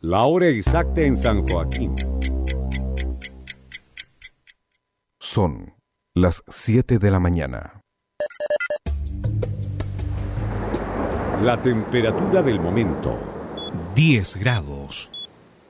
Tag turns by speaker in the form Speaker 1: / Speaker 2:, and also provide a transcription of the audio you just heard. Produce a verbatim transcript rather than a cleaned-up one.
Speaker 1: La hora exacta en San Joaquín.
Speaker 2: Son las siete de la mañana.
Speaker 1: La temperatura del momento.
Speaker 3: diez grados.